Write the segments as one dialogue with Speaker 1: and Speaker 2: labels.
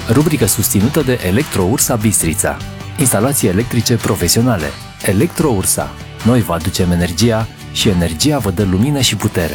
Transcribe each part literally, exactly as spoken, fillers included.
Speaker 1: rubrică susținută de Electro-Ursa Bistrița. Instalații electrice profesionale. Electro-Ursa. Noi vă aducem energia și energia vă dă lumină și putere.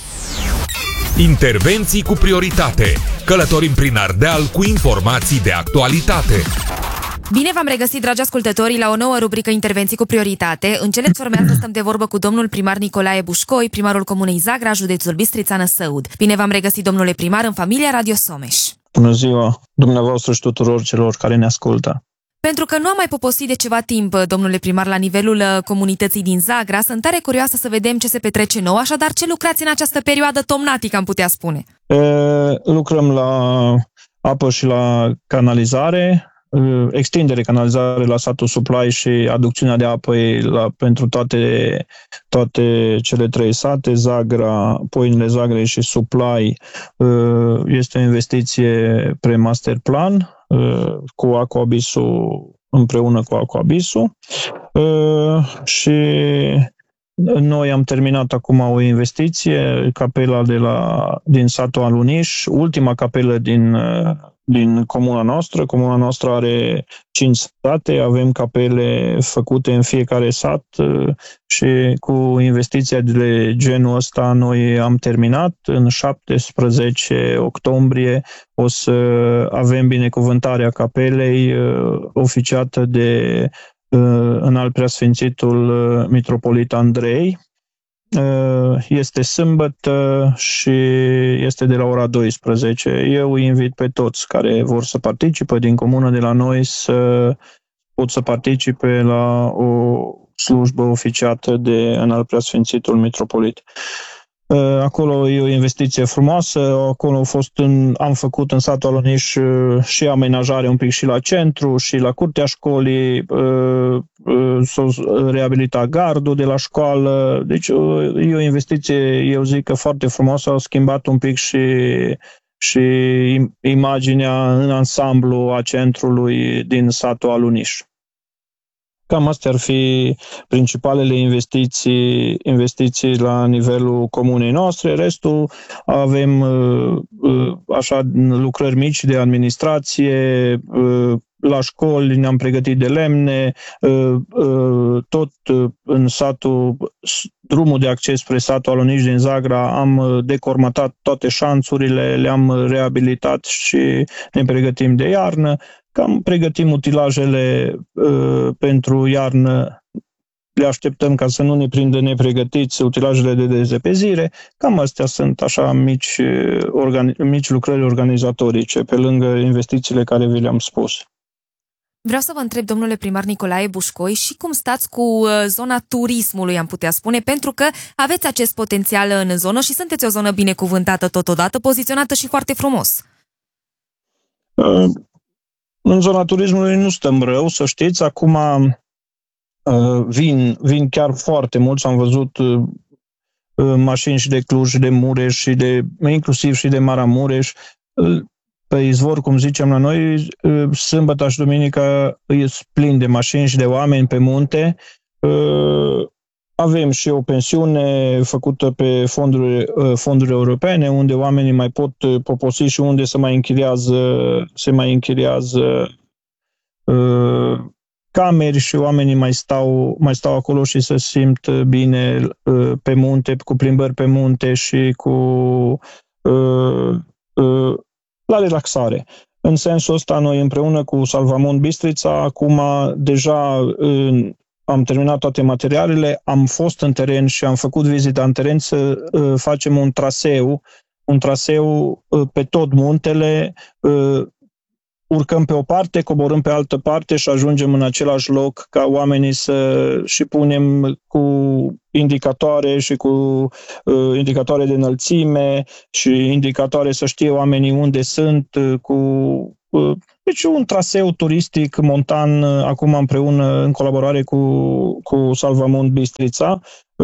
Speaker 2: Intervenții cu prioritate. Călătorim prin Ardeal cu informații de actualitate.
Speaker 3: Bine v-am regăsit, dragi ascultători, la o nouă rubrică Intervenții cu prioritate. În cele ce urmează stăm de vorbă cu domnul primar Nicolae Bușcoi, primarul Comunei Zagra, județul Bistrița-Năsăud. Bine v-am regăsit, domnule primar, în familia Radio Someș.
Speaker 4: Bună ziua dumneavoastră și tuturor celor care ne ascultă.
Speaker 3: Pentru că nu am mai poposit de ceva timp, domnule primar, la nivelul comunității din Zagra, sunt tare curioasă să vedem ce se petrece nou, așadar ce lucrați în această perioadă tomnatică, am putea spune?
Speaker 4: E, lucrăm la apă și la canalizare, extindere canalizare la satul Suplai și aducțiunea de apă la, pentru toate, toate cele trei sate, Zagra, Poianele Zagrei și Suplai. Este o investiție pre-master plan cu Aquabisul, împreună cu Aquabisul, și noi am terminat acum o investiție, capela de la, din satul Aluniș, ultima capelă din, din comuna noastră. Comuna noastră are cinci sate, avem capele făcute în fiecare sat și cu investiția de genul ăsta noi am terminat. În șaptesprezece octombrie o să avem binecuvântarea capelei oficiată de Înalt Preasfințitul Mitropolit Andrei. Este sâmbătă și este de la ora douăsprezece. Eu îi invit pe toți care vor să participe din comună de la noi să pot să participe la o slujbă oficiată de Înalt Preasfințitul Mitropolit. Acolo e o investiție frumoasă, acolo a fost în, am făcut în satul Aluniș și amenajare un pic și la centru și la curtea școlii, s-a reabilitat gardul de la școală, deci e o investiție, eu zic că foarte frumoasă, au schimbat un pic și, și imaginea în ansamblu a centrului din satul Aluniș. Cam astea ar fi principalele investiții, investiții la nivelul comunei noastre. Restul avem așa lucrări mici de administrație, la școli ne-am pregătit de lemne, tot în satul, drumul de acces spre satul Aluniș din Zagra, am decormatat toate șanțurile, le-am reabilitat și ne pregătim de iarnă. Cam pregătim utilajele uh, pentru iarnă, le așteptăm ca să nu ne prindă nepregătiți, utilajele de dezepezire. Cam astea sunt așa mici, organi- mici lucrări organizatorice, pe lângă investițiile care vi le-am spus.
Speaker 3: Vreau să vă întreb, domnule primar Nicolae Bușcoi, și cum stați cu zona turismului, am putea spune, pentru că aveți acest potențial în zonă și sunteți o zonă binecuvântată totodată, poziționată și foarte frumos.
Speaker 4: Uh. În zona turismului nu stăm rău, să știți. Acum uh, vin, vin chiar foarte mulți. Am văzut uh, mașini și de Cluj, de Mureș, și de, inclusiv și de Maramureș. Uh, pe izvor, cum zicem la noi, uh, sâmbătă și duminica e plin de mașini și de oameni pe munte. Uh, Avem și o pensiune făcută pe fonduri, fonduri europene, unde oamenii mai pot poposi și unde se mai închiriază, se mai închiriază uh, cameri și oamenii mai stau, mai stau acolo și se simt bine uh, pe munte, cu plimbări pe munte și cu uh, uh, la relaxare. În sensul ăsta, noi împreună cu Salvamont Bistrița, acum deja uh, am terminat toate materialele, am fost în teren și am făcut vizita în teren să uh, facem un traseu, un traseu uh, pe tot muntele, uh, urcăm pe o parte, coborâm pe altă parte și ajungem în același loc ca oamenii să și punem cu indicatoare și cu uh, indicatoare de înălțime și indicatoare să știe oamenii unde sunt, uh, cu uh, deci un traseu turistic montan, acum împreună, în colaborare cu, cu Salvamont Bistrița.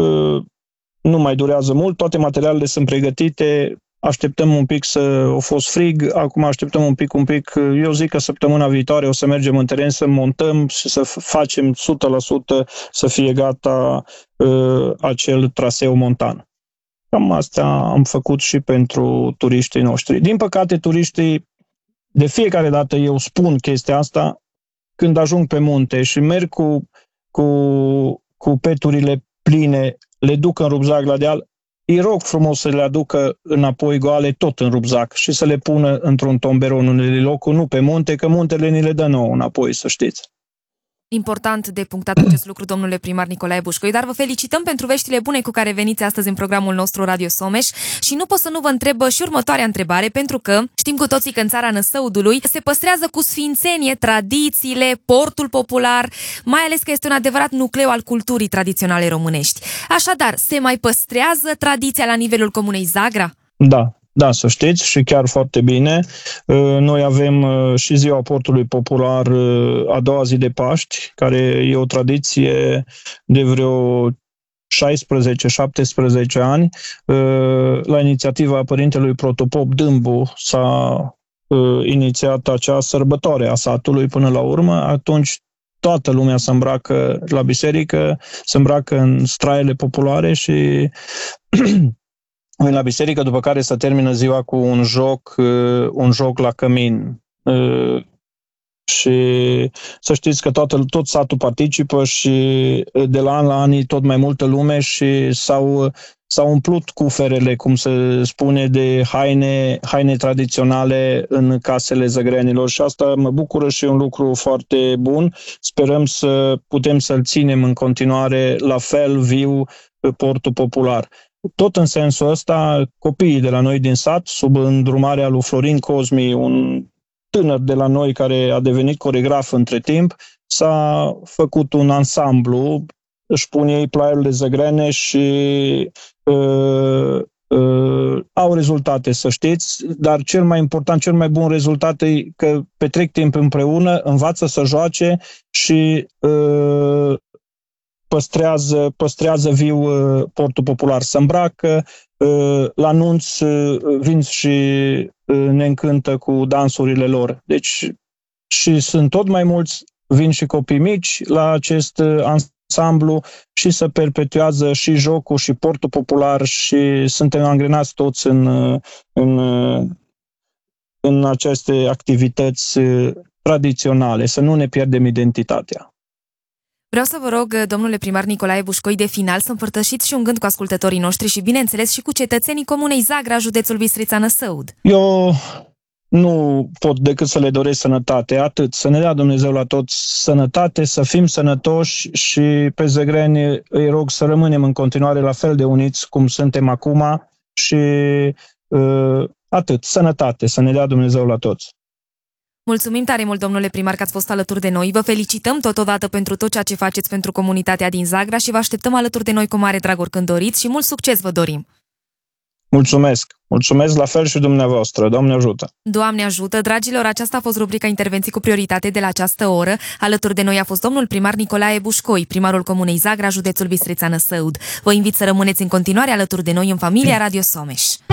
Speaker 4: Nu mai durează mult, toate materialele sunt pregătite, așteptăm un pic să a fost frig, acum așteptăm un pic, un pic, eu zic că săptămâna viitoare o să mergem în teren să montăm și să facem o sută la sută să fie gata uh, acel traseu montan. Cam asta am făcut și pentru turiștii noștri. Din păcate, turiștii de fiecare dată eu spun chestia asta când ajung pe munte și merg cu, cu, cu peturile pline, le duc în rupzac la deal, îi rog frumos să le aducă înapoi goale tot în rupzac și să le pună într-un tomberon în unele locuri, nu pe munte, că muntele ni le dă nouă înapoi, să știți.
Speaker 3: Important de punctat acest lucru, domnule primar Nicolae Bușcoi, dar vă felicităm pentru veștile bune cu care veniți astăzi în programul nostru Radio Someș și nu pot să nu vă întreb și următoarea întrebare, pentru că știm cu toții că în țara Năsăudului se păstrează cu sfințenie tradițiile, portul popular, mai ales că este un adevărat nucleu al culturii tradiționale românești. Așadar, se mai păstrează tradiția la nivelul comunei Zagra?
Speaker 4: Da. Da, să știți, și chiar foarte bine. Noi avem și Ziua Portului Popular a doua zi de Paști, care e o tradiție de vreo șaisprezece șaptesprezece ani. La inițiativa părintelui Protopop Dâmbu s-a inițiat acea sărbătoare a satului până la urmă. Atunci toată lumea se îmbracă la biserică, se îmbracă în straiele populare și la biserică, după care se termină ziua cu un joc, un joc la cămin. Și să știți că toată, tot satul participă și de la an la an e tot mai multă lume și s-au, s-au umplut cuferele, cum se spune, de haine, haine tradiționale în casele zăgrenilor și asta mă bucură și e un lucru foarte bun. Sperăm să putem să-l ținem în continuare la fel viu portul popular. Tot în sensul ăsta, copiii de la noi din sat, sub îndrumarea lui Florin Cosmi, un tânăr de la noi care a devenit coregraf între timp, s-a făcut un ansamblu, își pun ei plaierele zăgrene și uh, uh, au rezultate, să știți, dar cel mai important, cel mai bun rezultat e că petrec timp împreună, învață să joace și uh, păstrează, păstrează viu uh, portul popular, se îmbracă, uh, la anunț uh, vin și uh, ne încântă cu dansurile lor. Deci și sunt tot mai mulți, vin și copii mici la acest uh, ansamblu și se perpetuează și jocul și portul popular și suntem angrenați toți în, uh, în, uh, în aceste activități uh, tradiționale, să nu ne pierdem identitatea.
Speaker 3: Vreau să vă rog, domnule primar Nicolae Bușcoi, de final să împărtășiți și un gând cu ascultătorii noștri și, bineînțeles, și cu cetățenii comunei Zagra, județul Bistrița Năsăud. Eu
Speaker 4: nu pot decât să le doresc sănătate, atât. Să ne dea Dumnezeu la toți sănătate, să fim sănătoși și pe zăgreni îi rog să rămânem în continuare la fel de uniți cum suntem acum și uh, atât. Sănătate, să ne dea Dumnezeu la toți.
Speaker 3: Mulțumim tare mult, domnule primar, că ați fost alături de noi. Vă felicităm totodată pentru tot ceea ce faceți pentru comunitatea din Zagra și vă așteptăm alături de noi cu mare drag oricând doriți și mult succes vă dorim!
Speaker 4: Mulțumesc! Mulțumesc la fel și dumneavoastră! Doamne ajută!
Speaker 3: Doamne ajută! Dragilor, aceasta a fost rubrica Intervenții cu prioritate de la această oră. Alături de noi a fost domnul primar Nicolae Bușcoi, primarul comunei Zagra, județul Bistrița Năsăud. Vă invit să rămâneți în continuare alături de noi în familia Radio Someș.